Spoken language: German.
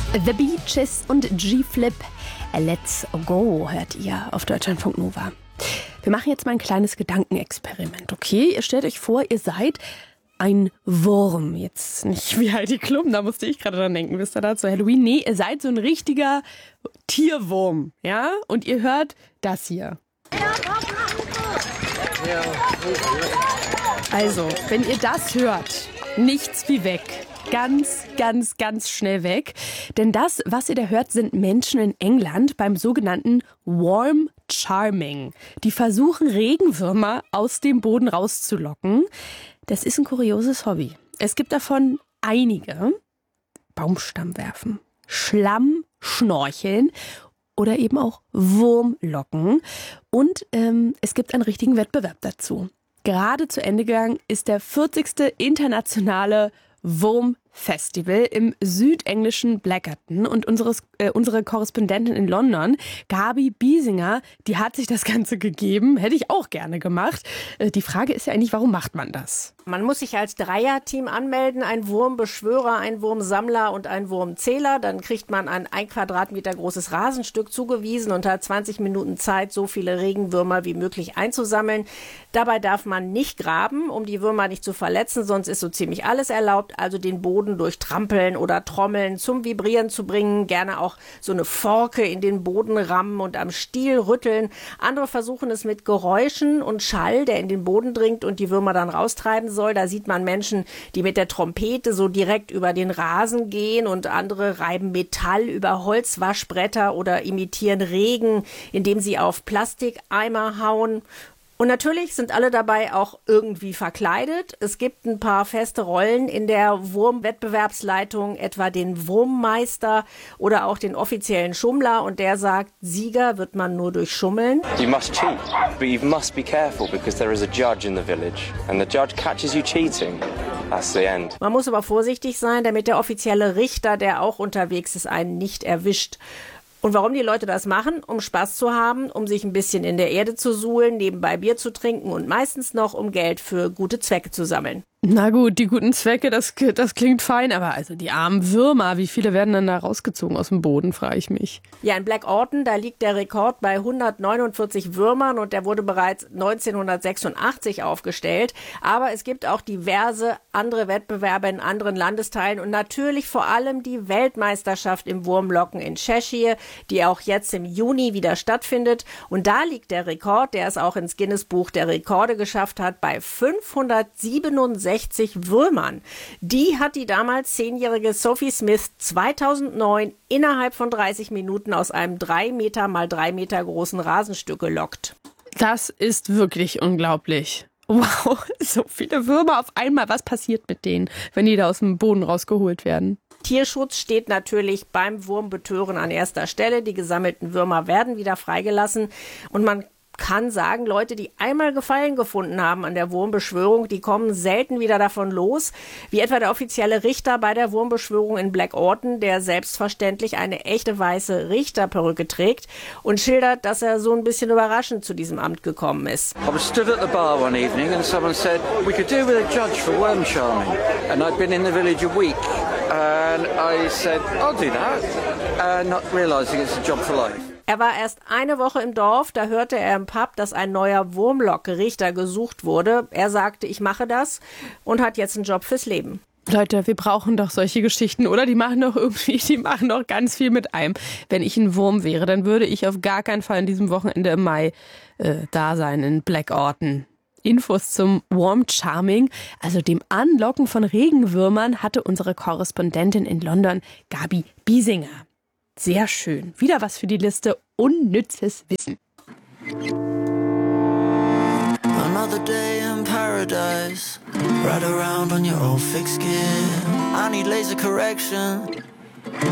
The Beaches und G-Flip. Let's go, hört ihr auf Deutschlandfunk Nova. Wir machen jetzt mal ein kleines Gedankenexperiment, okay? Ihr stellt euch vor, ihr seid ein Wurm. Jetzt nicht wie Heidi Klum, da musste ich gerade dran denken, wisst ihr da, zu Halloween? Nee, ihr seid so ein richtiger Tierwurm, ja? Und ihr hört das hier. Also, wenn ihr das hört, nichts wie weg. Ganz, ganz, ganz schnell weg. Denn das, was ihr da hört, sind Menschen in England beim sogenannten Worm Charming. Die versuchen, Regenwürmer aus dem Boden rauszulocken. Das ist ein kurioses Hobby. Es gibt davon einige. Baumstamm werfen, Schlamm schnorcheln oder eben auch Wurmlocken. Und es gibt einen richtigen Wettbewerb dazu. Gerade zu Ende gegangen ist der 40. internationale Wurmfestival im südenglischen Blackburn. Und unsere Korrespondentin in London, Gabi Biesinger, die hat sich das Ganze gegeben. Hätte ich auch gerne gemacht. Die Frage ist ja eigentlich, warum macht man das? Man muss sich als Dreierteam anmelden, ein Wurmbeschwörer, ein Wurmsammler und ein Wurmzähler. Dann kriegt man ein 1 Quadratmeter großes Rasenstück zugewiesen und hat 20 Minuten Zeit, so viele Regenwürmer wie möglich einzusammeln. Dabei darf man nicht graben, um die Würmer nicht zu verletzen, sonst ist so ziemlich alles erlaubt. Also den Boden durch Trampeln oder Trommeln zum Vibrieren zu bringen, gerne auch so eine Forke in den Boden rammen und am Stiel rütteln. Andere versuchen es mit Geräuschen und Schall, der in den Boden dringt und die Würmer dann raustreiben soll. Da sieht man Menschen, die mit der Trompete so direkt über den Rasen gehen und andere reiben Metall über Holzwaschbretter oder imitieren Regen, indem sie auf Plastikeimer hauen. Und natürlich sind alle dabei auch irgendwie verkleidet. Es gibt ein paar feste Rollen in der Wurmwettbewerbsleitung, etwa den Wurmmeister oder auch den offiziellen Schummler. Und der sagt, Sieger wird man nur durch Schummeln. You must cheat, but you must be careful because there is a judge in the village. And the judge catches you cheating. That's the end. Man muss aber vorsichtig sein, damit der offizielle Richter, der auch unterwegs ist, einen nicht erwischt. Und warum die Leute das machen? Um Spaß zu haben, um sich ein bisschen in der Erde zu suhlen, nebenbei Bier zu trinken und meistens noch, um Geld für gute Zwecke zu sammeln. Na gut, die guten Zwecke, das klingt fein, aber also die armen Würmer, wie viele werden dann da rausgezogen aus dem Boden, frage ich mich. Ja, in Blackburn, da liegt der Rekord bei 149 Würmern und der wurde bereits 1986 aufgestellt. Aber es gibt auch diverse andere Wettbewerbe in anderen Landesteilen und natürlich vor allem die Weltmeisterschaft im Wurmlocken in Cheshire, die auch jetzt im Juni wieder stattfindet. Und da liegt der Rekord, der es auch ins Guinness-Buch der Rekorde geschafft hat, bei 567 Würmern. Die hat die damals 10-jährige Sophie Smith 2009 innerhalb von 30 Minuten aus einem 3 Meter mal 3 Meter großen Rasenstück gelockt. Das ist wirklich unglaublich. Wow, so viele Würmer auf einmal. Was passiert mit denen, wenn die da aus dem Boden rausgeholt werden? Tierschutz steht natürlich beim Wurmbetören an erster Stelle. Die gesammelten Würmer werden wieder freigelassen und man kann sagen, Leute, die einmal Gefallen gefunden haben an der Wurmbeschwörung, die kommen selten wieder davon los, wie etwa der offizielle Richter bei der Wurmbeschwörung in Blackburn, der selbstverständlich eine echte weiße Richterperücke trägt und schildert, dass er so ein bisschen überraschend zu diesem Amt gekommen ist. I was stood at the bar one evening and someone said, we could do with a judge for worm charming. And I'd been in the village a week and I said, I'll do that, not realizing it's a job for life. Er war erst eine Woche im Dorf, da hörte er im Pub, dass ein neuer Wurmlockrichter gesucht wurde. Er sagte, ich mache das und hat jetzt einen Job fürs Leben. Leute, wir brauchen doch solche Geschichten, oder? Die machen doch ganz viel mit einem. Wenn ich ein Wurm wäre, dann würde ich auf gar keinen Fall an diesem Wochenende im Mai da sein in Blackburn. Infos zum Worm Charming, also dem Anlocken von Regenwürmern, hatte unsere Korrespondentin in London, Gabi Biesinger. Sehr schön. Wieder was für die Liste unnützes Wissen. Another day in paradise. Ride around on your old fixed gear. I need laser correction.